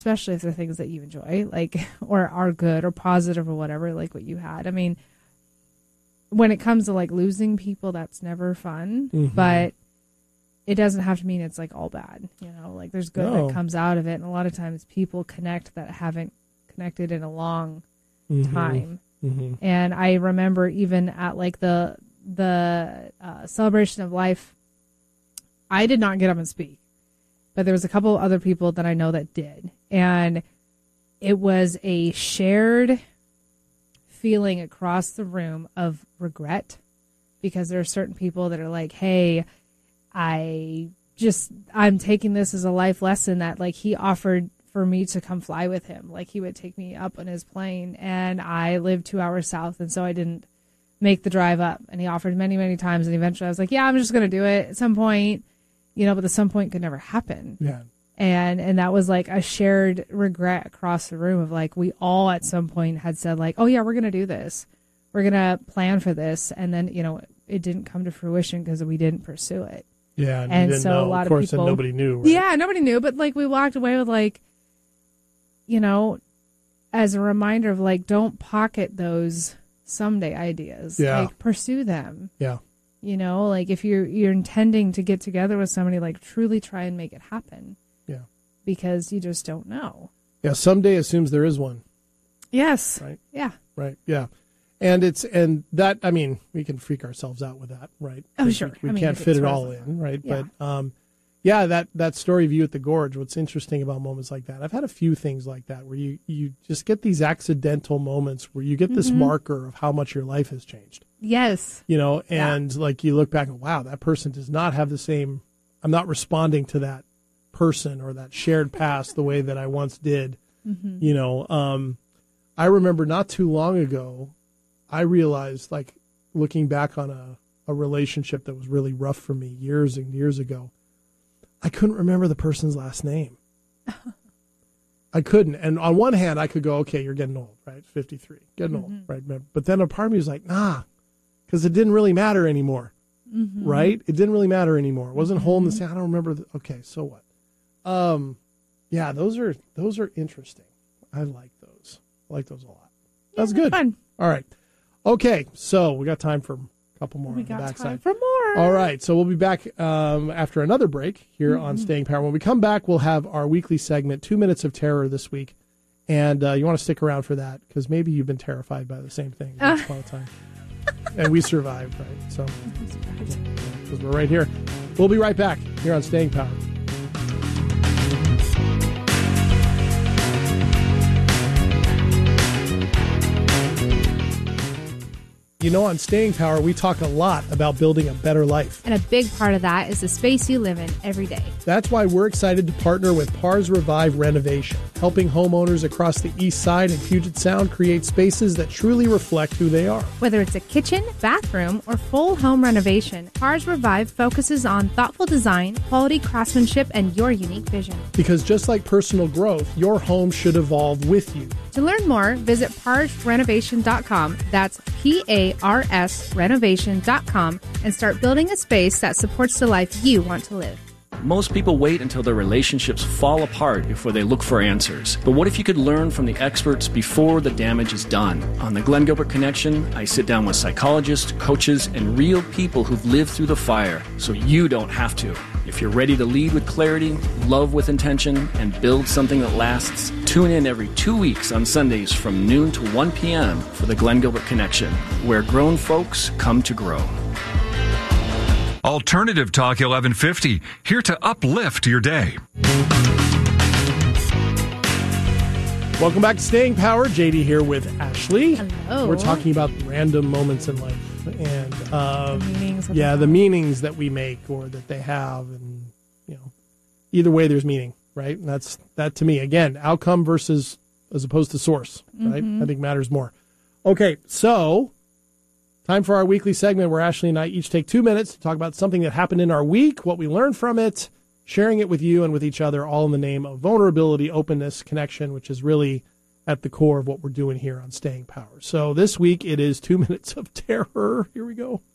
especially if they're things that you enjoy, like, or are good or positive or whatever, like what you had. I mean, when it comes to like losing people, that's never fun, but it doesn't have to mean it's like all bad, like there's good that comes out of it. And a lot of times people connect that haven't connected in a long time. And I remember even at like the celebration of life, I did not get up and speak, but there was a couple other people that I know that did. And it was a shared feeling across the room of regret, because there are certain people that are like, hey, I'm taking this as a life lesson that like he offered for me to come fly with him. Like he would take me up on his plane, and I live 2 hours south. And so I didn't make the drive up, and he offered many, many times. And eventually I was like, yeah, I'm just going to do it at some point, but the some point could never happen. Yeah. And that was like a shared regret across the room of like, we all at some point had said like, oh yeah, we're going to do this. We're going to plan for this. And then, it didn't come to fruition because we didn't pursue it. Yeah. And so know. a lot of course, of people, and nobody knew. Right? Yeah, nobody knew. But like we walked away with like, as a reminder of like, don't pocket those someday ideas. Yeah. Like pursue them. Yeah. Like if you're intending to get together with somebody, like truly try and make it happen. Yeah. Because you just don't know. Yeah. Someday assumes there is one. Yes. Right. Yeah. Right. Yeah. And we can freak ourselves out with that, right? Oh, sure. We can't fit it all in, right? Yeah. But that story of you at the Gorge, what's interesting about moments like that, I've had a few things like that where you just get these accidental moments where you get this marker of how much your life has changed. Yes. Like you look back and wow, that person does not have the same, I'm not responding to that person or that shared past the way that I once did. I remember not too long ago, I realized, like, looking back on a relationship that was really rough for me years and years ago, I couldn't remember the person's last name. I couldn't. And on one hand, I could go, okay, you're getting old, right? 53, getting old, right? But then a part of me was like, nah, because it didn't really matter anymore, right? It didn't really matter anymore. It wasn't holding the same. I don't remember. Okay, so what? Yeah, those are interesting. I like those. I like those a lot. That's good. Fun. All right. Okay, so we got time for a couple more. We on the got backside. time for more. All right, so we'll be back after another break here on Staying Power. When we come back, we'll have our weekly segment, 2 Minutes of Terror this week. And you want to stick around for that, because maybe you've been terrified by the same thing once upon a time. And we survived, right? So, because we're right here. We'll be right back here on Staying Power. On Staying Power, we talk a lot about building a better life. And a big part of that is the space you live in every day. That's why we're excited to partner with Pars Revive Renovation, helping homeowners across the East Side and Puget Sound create spaces that truly reflect who they are. Whether it's a kitchen, bathroom, or full home renovation, Pars Revive focuses on thoughtful design, quality craftsmanship, and your unique vision. Because just like personal growth, your home should evolve with you. To learn more, visit parsrenovation.com. That's PARS renovation.com and start building a space that supports the life you want to live. Most people wait until their relationships fall apart before they look for answers. But what if you could learn from the experts before the damage is done? On the Glenn Gilbert Connection, I sit down with psychologists, coaches, and real people who've lived through the fire, so you don't have to. If you're ready to lead with clarity, love with intention, and build something that lasts, tune in every 2 weeks on Sundays from noon to 1 p.m. for the Glenn Gilbert Connection, where grown folks come to grow. Alternative Talk 1150, here to uplift your day. Welcome back to Staying Power. JD here with Ashley. Hello. We're talking about random moments in life and the meanings that we make or that they have, and either way there's meaning, right? And that's that to me. Again, outcome versus as opposed to source, right? I think matters more. Okay, so time for our weekly segment where Ashley and I each take 2 minutes to talk about something that happened in our week, what we learned from it, sharing it with you and with each other, all in the name of vulnerability, openness, connection, which is really at the core of what we're doing here on Staying Power. So this week it is 2 minutes of terror. Here we go.